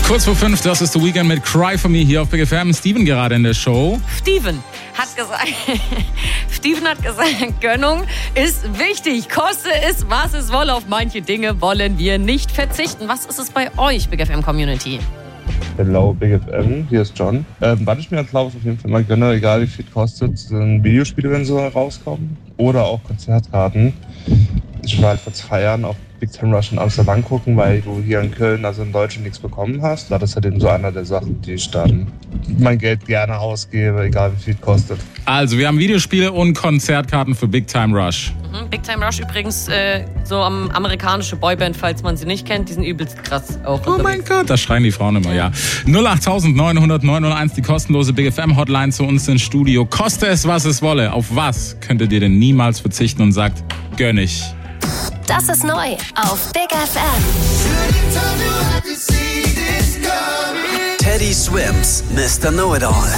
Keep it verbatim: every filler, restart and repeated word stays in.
Kurz vor fünf, das ist The Weekend mit Cry For Me hier auf Big F M. Steven gerade in der Show. Steven hat gesagt, Steven hat gesagt, Gönnung ist wichtig. Koste es, was es wolle. Auf manche Dinge wollen wir nicht verzichten. Was ist es bei euch, Big F M Community? Hello, Big F M, hier ist John. Ähm, was ich mir als Lauf auf jeden Fall mal gönne, egal wie viel kostet, sind Videospiele, wenn sie rauskommen. Oder auch Konzertkarten. Ich war halt vor zwei Jahren auf Big Time Rush in Amsterdam gucken, weil du hier in Köln, also in Deutschland, nichts bekommen hast. Das ist halt eben so einer der Sachen, die ich dann mein Geld gerne ausgebe, egal wie viel es kostet. Also, wir haben Videospiele und Konzertkarten für Big Time Rush. Mhm. Big Time Rush übrigens äh, so am amerikanische Boyband, falls man sie nicht kennt. Die sind übelst krass auch. Oh mein Gott, da schreien die Frauen immer, ja. null acht neun null null neun null eins, die kostenlose Big F M Hotline zu uns ins Studio. Koste es, was es wolle. Auf was könntet ihr denn niemals verzichten und sagt, gönn ich? Das ist neu auf Big F M. Teddy Swims, Mister Know-It-All.